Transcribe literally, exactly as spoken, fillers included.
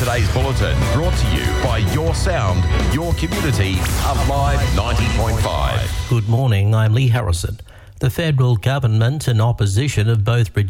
today's bulletin brought to you by Your Sound, Your Community, Alive ninety point five. Good morning, I'm Lee Harrison. The federal government and opposition have both